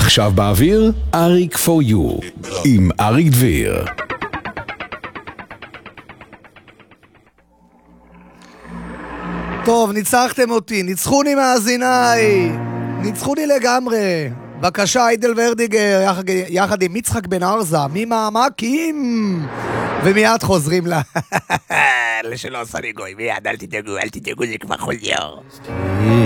עכשיו באוויר, אריק for you, עם אריק דביר. טוב, ניצחתם אותי, ניצחוני מאזיניי, ניצחוני לגמרי. בבקשה, אידל ורדיגר, יחד עם יצחק בן ארזה, ממעמקים. ומיד חוזרים לשלוש סניגוי, מיד, אל תדאגו, זה כבר חוזר.